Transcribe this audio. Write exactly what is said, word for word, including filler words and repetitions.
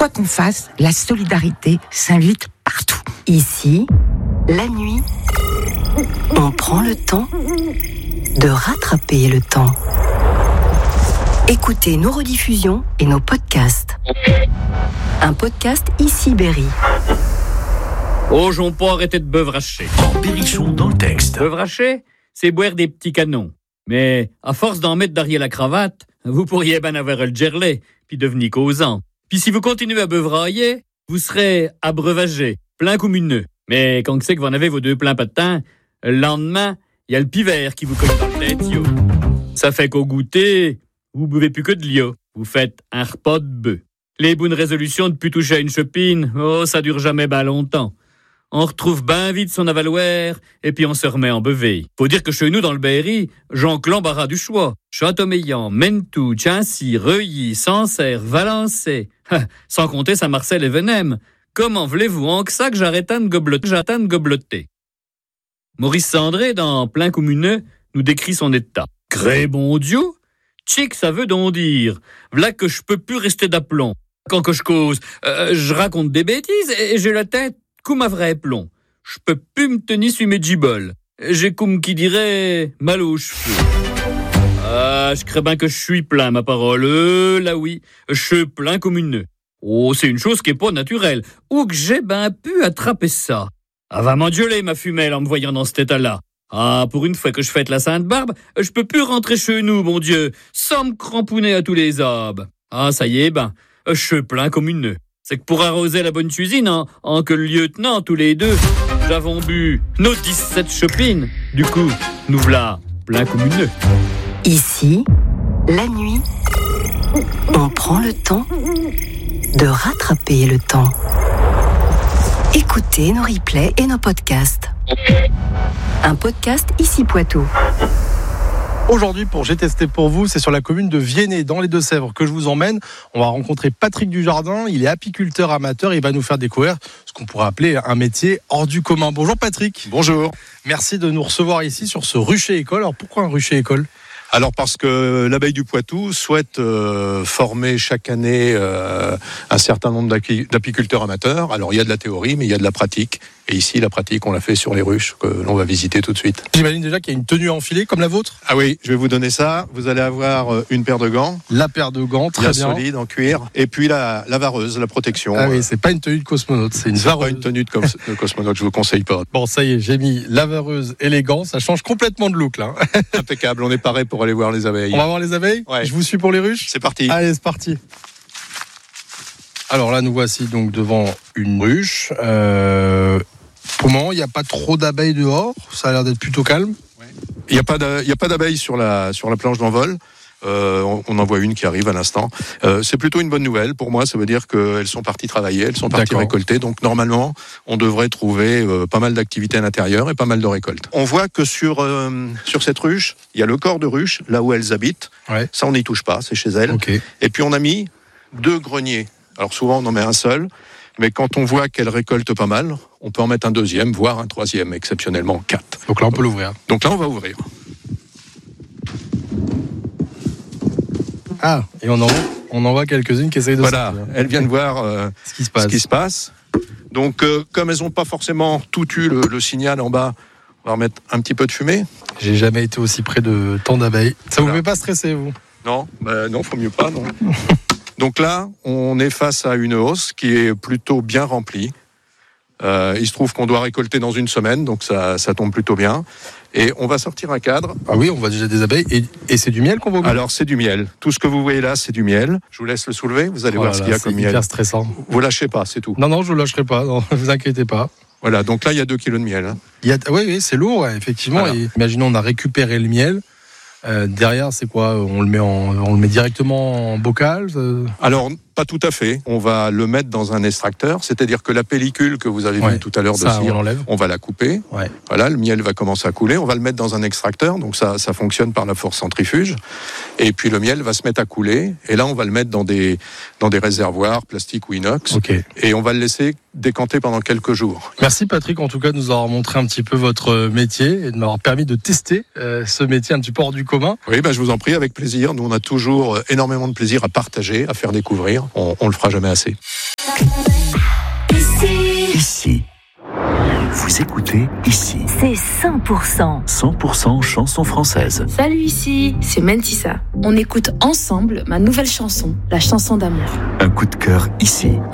Quoi qu'on fasse, la solidarité s'invite partout. Ici, la nuit, on prend le temps de rattraper le temps. Écoutez nos rediffusions et nos podcasts. Un podcast Ici Berry. Oh, j'en pas arrêter de beuvracher. En Berrichon dans le texte. Beuvracher, c'est boire des petits canons. Mais à force d'en mettre derrière la cravate, vous pourriez ben avoir le gerlet, puis devenir causant. Puis si vous continuez à beuvrailler, vous serez abreuvagé, plein comme une nœud. Mais quand c'est que vous en avez vos deux pleins patins, le lendemain, il y a le pivert qui vous colle dans le tête, yo. Ça fait qu'au goûter, vous buvez plus que de l'eau. Vous faites un repas de bœuf. Les bonnes résolutions de plus toucher à une chopine, oh, ça dure jamais ben longtemps. On retrouve ben vite son avaloir, et puis on se remet en beuveille. Faut dire que chez nous, dans le Berry, j'enclus l'embarras du choix. Châteaumeillan, Mentou, Chancy, Reuilly, Sancerre, Valençay. Sans compter Saint-Marcel et Venem. Comment voulez-vous en que ça que j'arrête de gobloter, j'attends de gobloter. Maurice Sandré, dans Plein Communeux, nous décrit son état. Gré bon Dieu, tchic, ça veut donc dire. V'là que je peux plus rester d'aplomb. Quand que je cause, euh, je raconte des bêtises et j'ai la tête comme un vrai plomb. Je peux plus me tenir sur mes giboles. J'ai comme qui dirait mal aux cheveux. Ah, je crains bien que je suis plein, ma parole. Euh, là oui, je suis plein comme une nœud. Oh, c'est une chose qui est pas naturelle. Où que j'ai ben pu attraper ça. Ah, va m'engueuler, ma fumelle, en me voyant dans cet état-là. Ah, pour une fois que je fête la Sainte-Barbe, je peux plus rentrer chez nous, mon Dieu, sans me cramponner à tous les arbres. Ah, ça y est, ben, je suis plein comme une nœud. C'est que pour arroser la bonne cuisine, en, en que le lieutenant, tous les deux, j'avons bu nos dix-sept chopines. Du coup, nous voilà plein comme une nœud. Ici, la nuit, on prend le temps de rattraper le temps. Écoutez nos replays et nos podcasts. Un podcast Ici Poitou. Aujourd'hui, pour J'ai testé pour vous, c'est sur la commune de Viennet, dans les Deux-Sèvres, que je vous emmène. On va rencontrer Patrick Dujardin. Il est apiculteur amateur et il va nous faire découvrir ce qu'on pourrait appeler un métier hors du commun. Bonjour Patrick. Bonjour. Merci de nous recevoir ici sur ce rucher école. Alors pourquoi un rucher école ? Alors parce que l'abeille du Poitou souhaite euh, former chaque année euh, un certain nombre d'api- d'apiculteurs amateurs. Alors il y a de la théorie, mais il y a de la pratique. Et ici, la pratique, on l'a fait sur les ruches, que l'on va visiter tout de suite. J'imagine déjà qu'il y a une tenue enfilée comme la vôtre. Ah oui, je vais vous donner ça. Vous allez avoir une paire de gants. La paire de gants, très bien. Bien solide, en cuir. Et puis la, la vareuse, la protection. Ah oui, c'est pas une tenue de cosmonaute, c'est une c'est vareuse. pas une tenue de, cos- de cosmonaute, je vous conseille pas. Bon, ça y est, j'ai mis la vareuse et les gants. Ça change complètement de look, là. Impeccable, on est paré pour aller voir les abeilles. On va voir les abeilles ? Ouais. Je vous suis pour les ruches ? C'est parti. Allez, c'est parti. Alors là, nous voici donc devant une ruche. Euh, pour le moment, il n'y a pas trop d'abeilles dehors. Ça a l'air d'être plutôt calme. Il n'y a pas d'a- il y a pas d'abeilles sur la, sur la planche d'envol. Euh, on, on en voit une qui arrive à l'instant. Euh, c'est plutôt une bonne nouvelle. Pour moi, ça veut dire qu'elles sont parties travailler, elles sont parties D'accord. récolter. Donc normalement, on devrait trouver euh, pas mal d'activités à l'intérieur et pas mal de récoltes. On voit que sur, euh, sur cette ruche, il y a le corps de ruche, là où elles habitent. Ouais. Ça, on n'y touche pas, c'est chez elles. Ok. Et puis on a mis deux greniers. Alors souvent, on en met un seul. Mais quand on voit qu'elles récoltent pas mal, on peut en mettre un deuxième, voire un troisième, exceptionnellement quatre. Donc là, on peut l'ouvrir. Donc là, on va ouvrir. Ah, et on en, on en voit quelques-unes qui essayent de Voilà, sortir. elles viennent voir euh, ce qui se passe. ce qui se passe. Donc, euh, comme elles n'ont pas forcément tout eu le, le signal en bas, on va remettre un petit peu de fumée. J'ai jamais été aussi près de tant d'abeilles. Ça Voilà. vous fait pas stresser, vous ? Non, bah non, faut mieux pas, non. Donc là, on est face à une hausse qui est plutôt bien remplie. Euh, il se trouve qu'on doit récolter dans une semaine, donc ça, ça tombe plutôt bien. Et on va sortir un cadre. Ah oui, on voit déjà des abeilles. Et, et c'est du miel qu'on va goûter. Alors, c'est du miel. Tout ce que vous voyez là, c'est du miel. Je vous laisse le soulever, vous allez Oh voir là ce là, qu'il y a c'est comme hyper miel. stressant. Vous lâchez pas, c'est tout. Non, non, je ne lâcherai pas. Non, vous inquiétez pas. Voilà, donc là, il y a deux kilos de miel. hein. Il y a, oui, oui, c'est lourd, ouais, effectivement. Voilà. Et imaginons, on a récupéré le miel. Euh, derrière, c'est quoi ? On le met en, on le met directement en bocal. euh... Alors, pas tout à fait. On va le mettre dans un extracteur, c'est-à-dire que la pellicule que vous avez Ouais, vue tout à l'heure de ça, on cire, l'enlève. on va la couper. Ouais. Voilà, le miel va commencer à couler. On va le mettre dans un extracteur, donc ça, ça fonctionne par la force centrifuge. Et puis le miel va se mettre à couler. Et là, on va le mettre dans des dans des réservoirs plastique ou inox. Ok. Et on va le laisser décanter pendant quelques jours. Merci Patrick, en tout cas, de nous avoir montré un petit peu votre métier et de m'avoir permis de tester euh, ce métier un petit peu hors du commun. Oui, ben je vous en prie, avec plaisir. Nous, on a toujours énormément de plaisir à partager, à faire découvrir. on, on le fera jamais assez. Ici. Vous écoutez Ici. C'est cent pour cent. cent pour cent chansons françaises. Salut Ici, c'est Mentissa. On écoute ensemble ma nouvelle chanson, la chanson d'amour. Un coup de cœur ici.